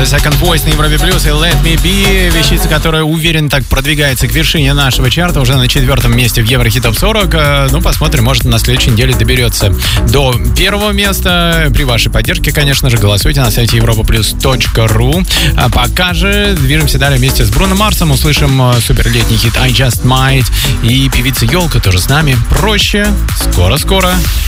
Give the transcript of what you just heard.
Second Voice на Европе Плюс и Let Me Be, вещица, которая уверенно так продвигается к вершине нашего чарта, уже на 4-м месте в Еврохит Топ 40. Ну, посмотрим, может, на следующей неделе доберется до 1-го места. При вашей поддержке, конечно же, голосуйте на сайте europaplus.ru. А пока же движемся далее вместе с Бруно Марсом. Услышим суперлетний хит I Just Might. И певица Ёлка тоже с нами. Проще. Скоро-скоро.